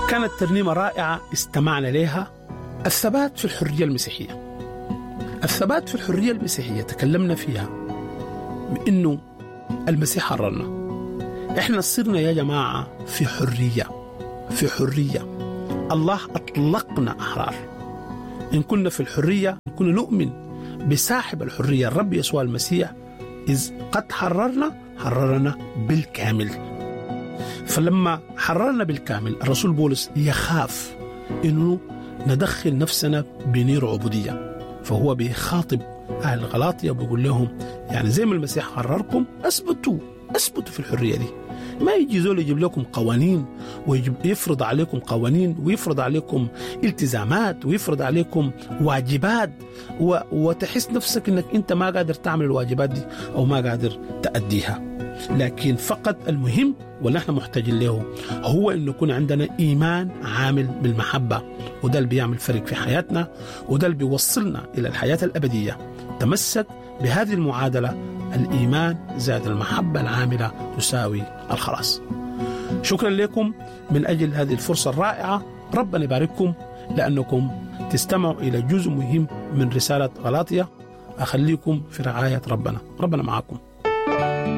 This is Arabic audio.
كانت ترنيمة رائعة استمعنا لها. الثبات في الحرية المسيحية. الثبات في الحرية المسيحية تكلمنا فيها بأنه المسيح حررنا. إحنا صرنا يا جماعة في حرية، في حرية. الله أطلقنا أحرار. إن كنا في الحرية كنا نؤمن بصاحب الحرية الرب يسوع المسيح، إذ قد حررنا بالكامل. فلما حررنا بالكامل الرسول بولس يخاف إنه ندخل نفسنا بنير عبودية، فهو بيخاطب أهل غلاطية وبيقول لهم يعني زي ما المسيح حرركم أثبتوا في الحرية دي. ما يجي زول يجيب لكم قوانين ويفرض عليكم قوانين ويفرض عليكم التزامات ويفرض عليكم واجبات وتحس نفسك انك انت ما قادر تعمل الواجبات دي او ما قادر تأديها. لكن فقط المهم واللي احنا محتاجين له هو انه يكون عندنا ايمان عامل بالمحبة، وده اللي بيعمل فرق في حياتنا، وده اللي بيوصلنا الى الحياة الابدية. تمسك بهذه المعادلة، الإيمان زائد المحبة العاملة تساوي الخلاص. شكرا لكم من أجل هذه الفرصة الرائعة. ربنا يبارككم لأنكم تستمعوا إلى جزء مهم من رسالة غلاطية. أخليكم في رعاية ربنا معكم.